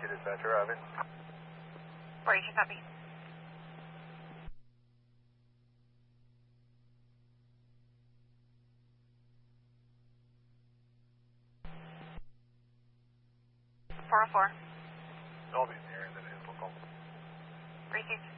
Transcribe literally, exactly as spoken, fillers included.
two dispatcher, over. four eight two, copy. four oh four. I'll be near the vehicle. Received.